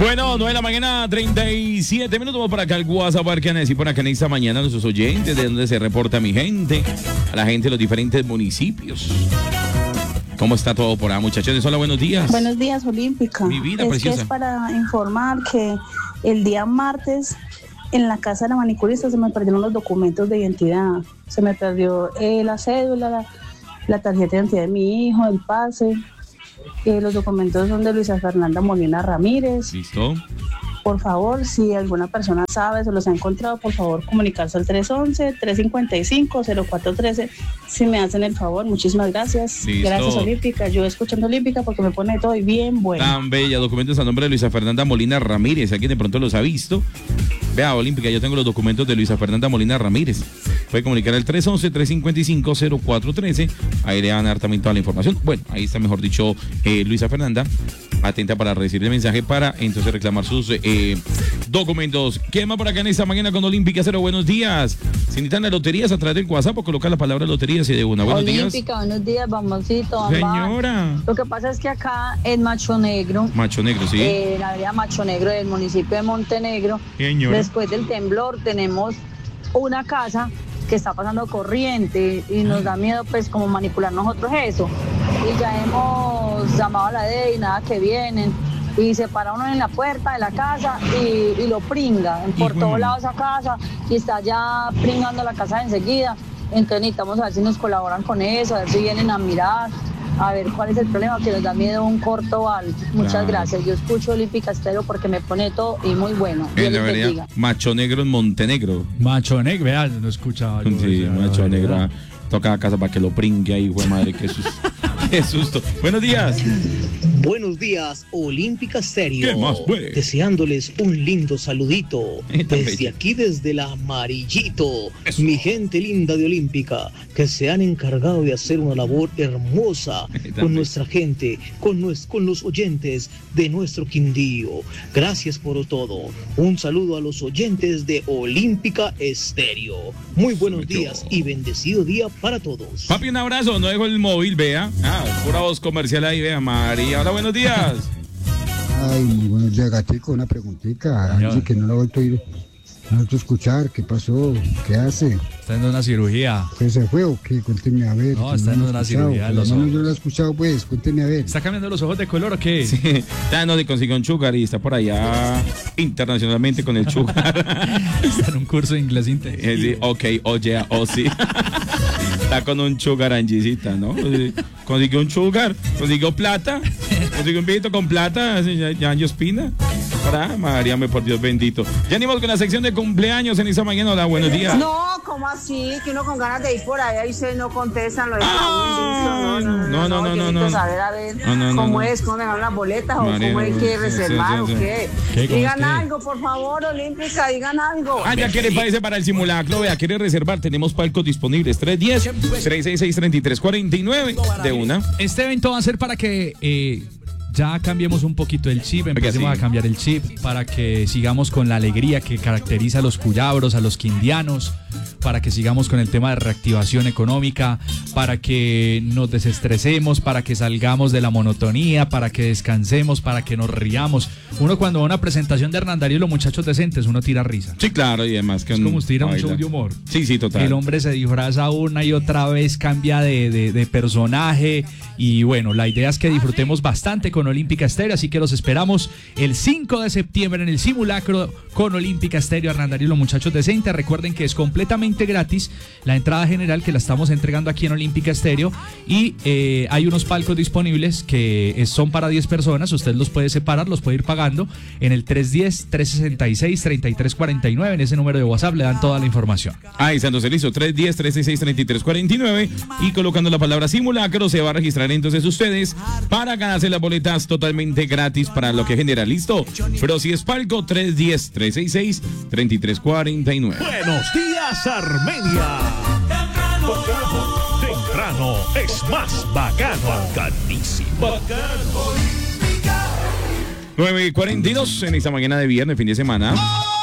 Bueno, 9 de la mañana, 37 minutos. Vamos para acá al WhatsApp, a ver qué van a decir por acá en esta mañana a nuestros oyentes, de dónde se reporta mi gente, a la gente de los diferentes municipios. ¿Cómo está todo por ahí, muchachones? Hola, buenos días. Buenos días, Olímpica. Mi vida preciosa. Que es para informar que el día martes en la casa de la manicurista se me perdieron los documentos de identidad. Se me perdió la cédula, la tarjeta de identidad de mi hijo, el pase. Los documentos son de Luisa Fernanda Molina Ramírez. ¿Listo? Por favor, si alguna persona sabe, se los ha encontrado, por favor, comunicarse al 311-355-0413. Si me hacen el favor, muchísimas gracias. Listo. Gracias, Olímpica. Yo escuchando Olímpica porque me pone todo y bien bueno. Tan bella, documentos a nombre de Luisa Fernanda Molina Ramírez. Alguien de pronto los ha visto. Vea, Olímpica, yo tengo los documentos de Luisa Fernanda Molina Ramírez. Puede comunicar al 311-355-0413. Ahí le van a dar también toda la información. Bueno, ahí está, mejor dicho, Luisa Fernanda, atenta para recibir el mensaje para entonces reclamar sus documentos. ¿Qué más por acá en esta mañana con Olímpica Cero? Buenos días. Si necesitan las loterías a través del WhatsApp o colocar la palabra loterías y de una. Buenos Olímpica, días. buenos días, Bamboncito. Señora. Lo que pasa es que acá en Macho Negro, sí. la área Macho Negro del municipio de Montenegro, Señora. Después del temblor tenemos una casa que está pasando corriente y nos da miedo pues como manipular nosotros eso. Y ya hemos llamado a la DEI, nada que vienen. Y se para uno en la puerta de la casa y lo pringan por todos lados esa casa y está ya pringando la casa enseguida. Entonces necesitamos a ver si nos colaboran con eso, a ver si vienen a mirar, a ver cuál es el problema, que nos da miedo un corto alto. Muchas gracias. Yo escucho Olímpica Estéreo porque me pone todo y muy bueno. En la vereda Macho Negro en Montenegro. Macho Negro, vea, no escuchaba. Sí, Macho Negro. Toca la casa para que lo pringue ahí, güey, madre, qué susto. Qué susto. Buenos días. Buenos días, Olímpica Estéreo. ¿Qué más, pues? Deseándoles un lindo saludito. Desde aquí, desde el Amarillito. Eso. Mi gente linda de Olímpica, que se han encargado de hacer una labor hermosa con nuestra gente, con los oyentes de nuestro Quindío. Gracias por todo. Un saludo a los oyentes de Olímpica Estéreo. Muy buenos días y bendecido día para todos. Papi, un abrazo. No dejo el móvil, vea. Pura voz comercial ahí, vea, María. Hola, buenos días. Ay, muy buenos días, Gatico. Una preguntita, Angie, que no la he vuelto a ir. No he vuelto a escuchar. ¿Qué pasó? ¿Qué hace? Está en una cirugía. ¿Qué se fue o qué? Cuénteme a ver. No, está en una cirugía de los ojos. Yo lo he escuchado, pues. Cuénteme a ver. ¿Está cambiando los ojos de color o qué? Sí. Ya no le consiguió un sugar y está por allá internacionalmente con el sugar. Está en un curso de inglés intensivo. Ok, oye, sí. Está con un sugar, Angicita, ¿no? Consiguió un sugar, consiguió plata, consiguió un viejito con plata, Angie Espina. Para María, por Dios bendito. Ya venimos con la sección de cumpleaños en esta mañana. Hola, buenos días. No, ¿cómo así? Que uno con ganas de ir por allá y ustedes no contestan lo de No. Saber, a ver, ¿cómo es? ¿Cómo me dan las boletas? María, ¿O cómo hay que reservar? ¿O qué? Digan usted? algo, por favor, Olímpica, digan algo. Ya quiere parece para el simulacro, vea, quiere reservar, tenemos palcos disponibles, 310-366-3349 de una. Este evento va a ser para que ya cambiemos un poquito el chip, empecemos a cambiar el chip para que sigamos con la alegría que caracteriza a los cuyabros, a los quindianos, para que sigamos con el tema de reactivación económica, para que nos desestresemos, para que salgamos de la monotonía, para que descansemos, para que nos riamos. Uno cuando va a una presentación de Hernán Darío y los muchachos decentes, uno tira risa. Sí, claro, y además que es como usted ir a un show de humor. Sí, total. El hombre se disfraza una y otra vez, cambia de personaje y bueno, la idea es que disfrutemos bastante con Olímpica Estéreo, así que los esperamos el 5 de septiembre en el simulacro con Olímpica Estéreo, Hernán Darío y los muchachos decentes. Recuerden que es completamente gratis la entrada general, que la estamos entregando aquí en Olímpica Estéreo, y hay unos palcos disponibles que son para 10 personas. Usted los puede separar, los puede ir pagando en el 310-366-3349. En ese número de WhatsApp le dan toda la información. Ahí está, entonces listo, 310-366-3349, y colocando la palabra simulacro se va a registrar entonces ustedes para ganarse las boletas totalmente gratis para lo que genera. Listo, pero si es palco, 310-366-3349. Buenos días, Armenia. Temprano es más bacano, bacanísimo. 9:42 en esta mañana de viernes, fin de semana.